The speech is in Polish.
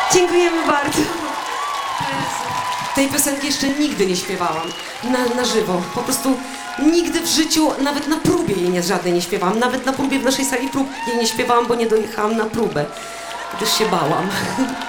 Dziękujemy bardzo. Tej piosenki jeszcze nigdy nie śpiewałam na żywo. Po prostu nigdy w życiu, nawet na próbie jej żadnej nie śpiewałam. Nawet na próbie w naszej sali prób jej nie śpiewałam, bo nie dojechałam na próbę. Gdyż się bałam.